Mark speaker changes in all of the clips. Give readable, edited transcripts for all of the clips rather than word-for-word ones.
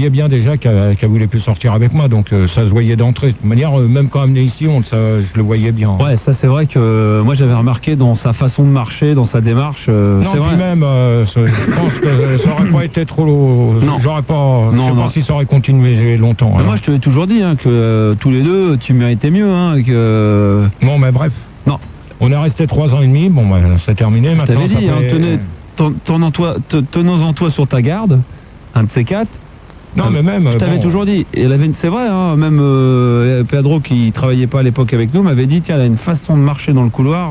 Speaker 1: voyait bien déjà qu'elle voulait plus sortir avec moi, donc ça se voyait d'entrée. De toute manière, même quand elle venait ici, je le voyais bien.
Speaker 2: Ouais, ça c'est vrai que moi j'avais remarqué dans sa façon de marcher, dans sa démarche.
Speaker 1: Non,
Speaker 2: c'est vrai.
Speaker 1: puis même, je pense que ça aurait pas été trop.
Speaker 2: Non.
Speaker 1: J'aurais pas.
Speaker 2: Non,
Speaker 1: je sais
Speaker 2: non.
Speaker 1: pas si ça aurait continué longtemps.
Speaker 2: Mais moi je te l'ai toujours dit que tous les deux tu méritais mieux. Que...
Speaker 1: Bon, mais bref.
Speaker 2: Non.
Speaker 1: On est resté 3 ans et demi. Bon, bah, c'est terminé.
Speaker 2: Je
Speaker 1: Maintenant,
Speaker 2: t'avais dit, tenons-en toi sur ta garde, un de ces quatre.
Speaker 1: Non, mais même.
Speaker 2: Je t'avais toujours dit, et c'est vrai, même Pedro qui travaillait pas à l'époque avec nous m'avait dit, tiens, elle a une façon de marcher dans le couloir,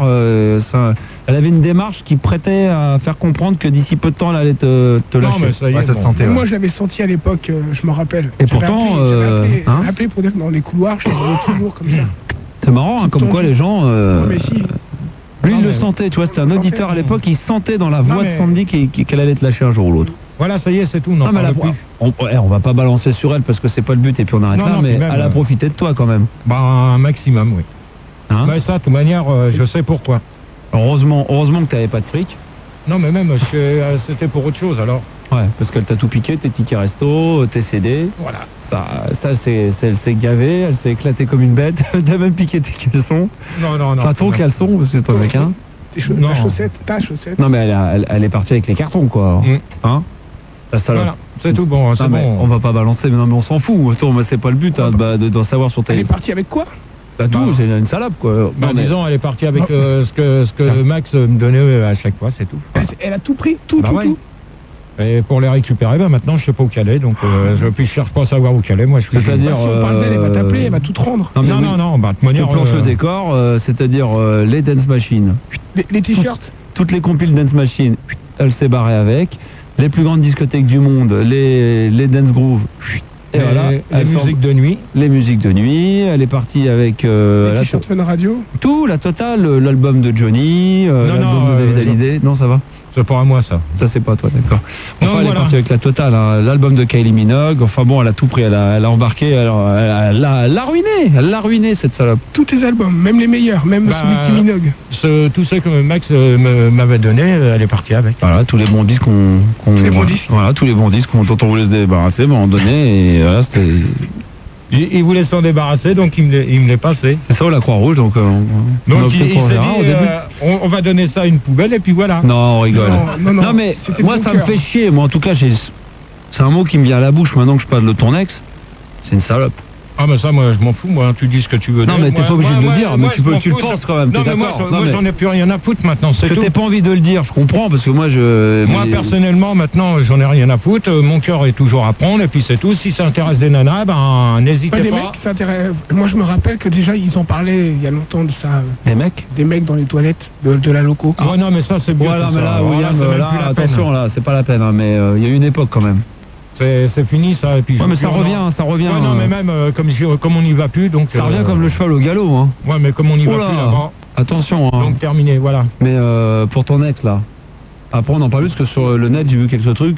Speaker 2: elle avait une démarche qui prêtait à faire comprendre que d'ici peu de temps elle allait te lâcher.
Speaker 1: Non, mais ça y est,
Speaker 3: ça se sentait.
Speaker 4: Moi, je l'avais senti à l'époque, je me rappelle.
Speaker 2: Et
Speaker 4: J'avais
Speaker 2: pourtant,
Speaker 4: j'avais appelé pour dire que dans les couloirs, je le voyais toujours comme ça.
Speaker 2: C'est marrant, comme quoi les gens...
Speaker 4: Non, mais si.
Speaker 2: Lui, il le sentait, tu vois, c'était un auditeur à l'époque, il sentait dans la voix de Sandy qu'elle allait te lâcher un jour ou l'autre.
Speaker 1: Voilà, ça y est, c'est tout.
Speaker 2: Non, mais on va pas balancer sur elle parce que c'est pas le but et puis on arrête là, mais elle a profité de toi quand même.
Speaker 1: Bah, un maximum, oui. Mais ça, de toute manière, je sais pourquoi.
Speaker 2: Heureusement que t'avais pas de fric.
Speaker 1: Non, mais même, c'était pour autre chose, alors.
Speaker 2: Ouais, parce qu'elle t'a tout piqué, tes tickets resto, tes CD.
Speaker 1: Voilà.
Speaker 2: Ça elle s'est gavée, elle s'est éclatée comme une bête. T'as même piqué tes caleçons.
Speaker 1: Non.
Speaker 2: Pas ton caleçon, parce que t'en as qu'un.
Speaker 4: Ta chaussette.
Speaker 2: Non, mais elle est partie avec les cartons, quoi. Hein? La salope.
Speaker 1: Voilà, c'est tout bon, c'est bon.
Speaker 2: On va pas balancer, mais non, mais on s'en fout. Attends, c'est pas le but d'en savoir sur ta
Speaker 4: Elle est partie avec quoi?
Speaker 2: tout, c'est une salope, quoi.
Speaker 1: Disons, elle est partie avec ce que Max me donnait à chaque fois, c'est tout.
Speaker 4: Elle a tout pris, tout.
Speaker 1: Et pour les récupérer, maintenant je sais pas où qu'elle est, donc puis je cherche pas à savoir où qu'elle est, moi je suis...
Speaker 2: C'est-à-dire...
Speaker 4: Si on parle d'elle, elle va t'appeler, elle va tout te rendre.
Speaker 1: Non, bah de toute manière...
Speaker 2: Je planche le décor, c'est-à-dire les dance machines.
Speaker 4: Les t-shirts.
Speaker 2: Toutes les compiles dance machines, elle s'est barrée avec. Les plus grandes discothèques du monde, les dance grooves. Et voilà,
Speaker 1: les musiques de nuit.
Speaker 2: Les musiques de nuit, elle est partie avec...
Speaker 4: les t-shirts Fun Radio.
Speaker 2: Tout, la totale, l'album de Johnny, l'album de David Hallyday. Non, ça va.
Speaker 1: C'est pas à moi, ça.
Speaker 2: Ça, c'est pas à toi, d'accord. Enfin, elle
Speaker 1: voilà.
Speaker 2: est partie avec la totale, l'album de Kylie Minogue. Enfin bon, elle a tout pris, elle a embarqué, elle l'a ruiné, cette salope.
Speaker 4: Tous tes albums, même les meilleurs, même celui de Kylie Minogue.
Speaker 1: Tout ce que Max m'avait donné, elle est partie avec.
Speaker 2: Voilà, tous les bons disques
Speaker 4: tous les bons disques.
Speaker 2: Voilà, tous les bons disques dont on voulait se débarrasser, on donnait, et voilà, c'était...
Speaker 1: Il voulait s'en débarrasser, donc il me l'est passé.
Speaker 2: C'est ça, la Croix-Rouge, donc
Speaker 1: il s'est dit, on va donner ça à une poubelle, et puis voilà.
Speaker 2: Non, on rigole.
Speaker 4: Non,
Speaker 2: mais moi, ça me fait chier. Moi, en tout cas, c'est un mot qui me vient à la bouche maintenant que je parle de ton ex. C'est une salope.
Speaker 1: Ah, mais ça, moi, je m'en fous, moi, tu dis ce que tu veux.
Speaker 2: Non, mais t'es pas obligé de le dire, mais tu le penses quand même.
Speaker 1: Non, mais moi, j'en ai plus rien à foutre maintenant, c'est tout.
Speaker 2: Que t'aies pas envie de le dire, je comprends, parce que moi,
Speaker 1: Moi, personnellement, maintenant, j'en ai rien à foutre. Mon cœur est toujours à prendre, et puis c'est tout. Si ça intéresse des nanas, n'hésitez pas.
Speaker 4: Moi, je me rappelle que déjà, ils en parlaient il y a longtemps de ça.
Speaker 2: Des mecs?
Speaker 4: Des mecs dans les toilettes de la loco.
Speaker 1: Ah, non, mais ça, c'est bien.
Speaker 2: Voilà, mais là, William, attention, là, c'est pas la peine, mais il y a eu une époque quand même.
Speaker 1: C'est fini ça, et puis
Speaker 2: mais ça revient.
Speaker 1: Ouais, non, mais même comme on n'y va plus, donc...
Speaker 2: Ça revient comme le cheval au galop, hein.
Speaker 1: Ouais, mais comme on n'y va plus là-bas...
Speaker 2: Attention, hein.
Speaker 1: Donc terminé, voilà.
Speaker 2: Mais pour ton ex, là, après on en parle plus, parce que sur le net, j'ai vu quelques trucs,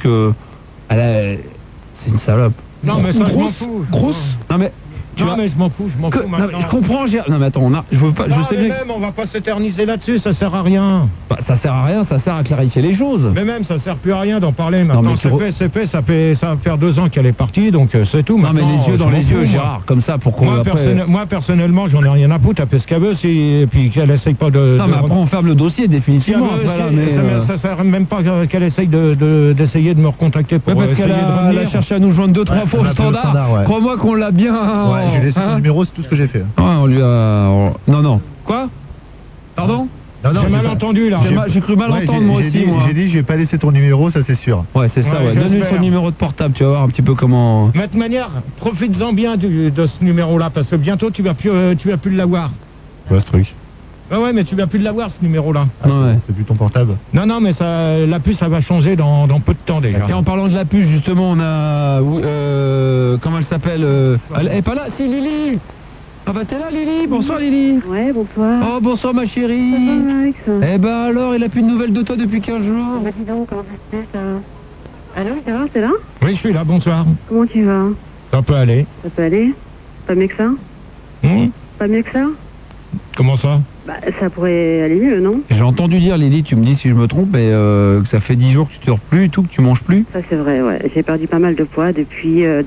Speaker 2: c'est une salope.
Speaker 1: Non, mais ça, je m'en fous.
Speaker 4: Grosse.
Speaker 2: Non, mais...
Speaker 1: mais je m'en fous maintenant.
Speaker 2: Non, je comprends, non mais attends, je veux pas,
Speaker 1: non,
Speaker 2: je sais bien.
Speaker 1: Même, on va pas s'éterniser là-dessus, ça sert à rien.
Speaker 2: Ça sert à rien, ça sert à clarifier les choses.
Speaker 1: Mais même, ça sert plus à rien d'en parler maintenant. C'est fait, ça va faire 2 ans qu'elle est partie, donc c'est tout.
Speaker 2: Non, mais les yeux dans les yeux, Gérard, comme ça, pour qu'on...
Speaker 1: Moi, personnellement, j'en ai rien à foutre, elle fait ce qu'elle veut, et puis qu'elle essaye pas de...
Speaker 2: Non, mais après, on ferme le dossier, définitivement.
Speaker 1: Ça sert même pas qu'elle essaye d'essayer de me recontacter pour
Speaker 2: parce qu'elle a cherché à nous joindre 2-3 fois au standard. Crois-moi qu'on l'a bien...
Speaker 3: Ouais, j'ai laissé ton numéro, c'est tout ce que j'ai fait.
Speaker 2: Ouais, on lui a... Non. Quoi? Pardon?
Speaker 1: Non, j'ai mal entendu là.
Speaker 2: J'ai cru mal entendre moi aussi.
Speaker 3: J'ai dit, je vais pas laisser ton numéro, ça c'est sûr.
Speaker 2: Ouais, c'est ça, ouais. Donne-lui son numéro de portable, tu vas voir un petit peu comment...
Speaker 1: Mais de toute manière, profites-en bien de ce numéro-là, parce que bientôt tu vas plus l'avoir.
Speaker 3: Quoi ce truc?
Speaker 1: Ouais, mais tu vas plus l'avoir ce numéro-là.
Speaker 3: C'est plus ton portable.
Speaker 1: Non, mais la puce, ça va changer dans peu de temps déjà.
Speaker 2: Et en parlant de la puce, justement, on a... comment elle s'appelle Elle est pas là? Si, Lily. Ah bah t'es là, Lily. Bonsoir, Lily.
Speaker 5: Ouais, bonsoir.
Speaker 2: Oh, bonsoir, ma chérie.
Speaker 5: Bonsoir, Max.
Speaker 2: Eh ben alors, il a plus de nouvelles de toi depuis 15 jours.
Speaker 5: Bah dis donc, comment ça se fait, ça? Allô, Gérard, t'es là?
Speaker 1: Oui, je suis là, bonsoir.
Speaker 5: Comment tu vas?
Speaker 1: Ça peut aller.
Speaker 5: Ça peut aller? Pas mieux que ça? Pas mieux que ça?
Speaker 1: Comment ça?
Speaker 5: Bah, ça pourrait aller mieux, non?
Speaker 2: J'ai entendu dire, Lily, tu me dis si je me trompe, mais que ça fait 10 jours que tu dors plus et tout, que tu manges plus.
Speaker 5: Ça, c'est vrai, ouais. J'ai perdu pas mal de poids depuis...